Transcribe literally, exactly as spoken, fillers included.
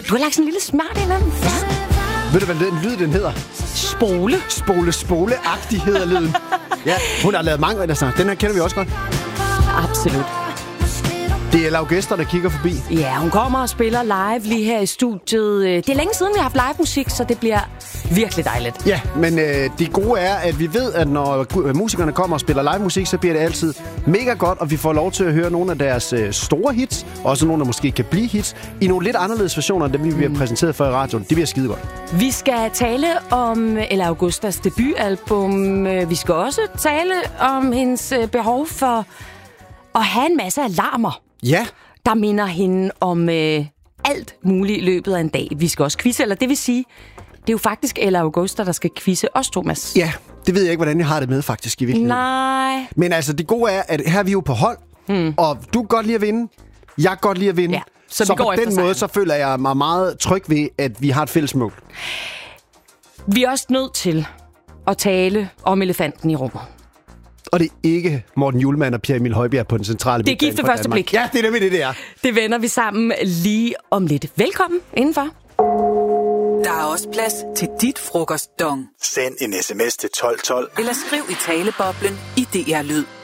du har lagt sådan en lille smart ind. Ja. Ved du, hvad den lyd, den hedder? Spole. Spole, spole-agtig hedder lyden. Ja, hun har lavet mange, altså, den her kender vi også godt. Absolut. Det er Lav Gæster, der kigger forbi. Ja, hun kommer og spiller live lige her i studiet. Det er længe siden, vi har haft live musik, så det bliver virkelig dejligt. Ja, men øh, det gode er, at vi ved, at når musikerne kommer og spiller live musik, så bliver det altid mega godt, og vi får lov til at høre nogle af deres øh, store hits, også nogle, der måske kan blive hits, i nogle lidt anderledes versioner, end dem vi bliver mm. præsenteret for i radioen. Det bliver skide godt. Vi skal tale om Ella Augustas debutalbum. Vi skal også tale om hendes behov for at have en masse alarmer. Ja. Der minder hende om øh, alt muligt i løbet af en dag. Vi skal også quizze, eller det vil sige, det er jo faktisk Ella Augusta, der skal quizze os, Thomas. Ja, det ved jeg ikke, hvordan jeg har det med faktisk i virkeligheden. Nej. Men altså, det gode er, at her er vi jo på hold, hmm. og du kan godt lide at vinde, jeg kan godt lide at vinde. Ja, så så vi går på den måde, så føler jeg mig meget tryg ved, at vi har et fælles mål. Vi er også nødt til at tale om elefanten i rummet. Og det er ikke Morten Julemand og Pierre Emil Højbjerg på den centrale Det er gift ved første blik. Ja, det er nemlig det, det er. Det vender vi sammen lige om lidt. Velkommen indenfor. Der er også plads til dit frokostdong. Send en sms til tolv tolv. Eller skriv i taleboblen i D R Lyd.